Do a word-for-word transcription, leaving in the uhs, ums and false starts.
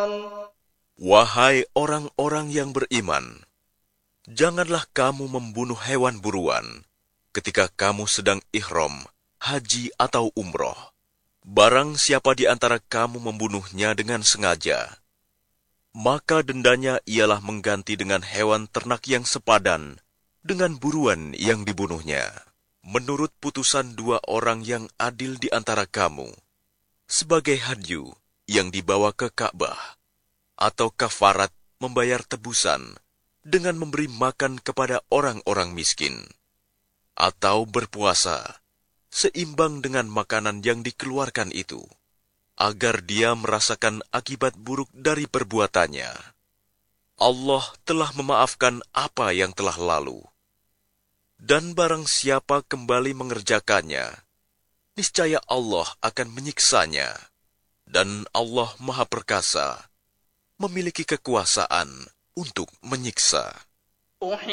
Wahai orang-orang yang beriman, janganlah kamu membunuh hewan buruan ketika kamu sedang ihram, haji atau umroh. Barang siapa di antara kamu membunuhnya dengan sengaja, maka dendanya ialah mengganti dengan hewan ternak yang sepadan dengan buruan yang dibunuhnya, menurut putusan dua orang yang adil di antara kamu, sebagai hadyu yang dibawa ke Ka'bah, atau kafarat membayar tebusan dengan memberi makan kepada orang-orang miskin, atau berpuasa seimbang dengan makanan yang dikeluarkan itu, agar dia merasakan akibat buruk dari perbuatannya. Allah telah memaafkan apa yang telah lalu. Dan barang siapa kembali mengerjakannya, niscaya Allah akan menyiksanya. Dan Allah Maha Perkasa, memiliki kekuasaan untuk menyiksa.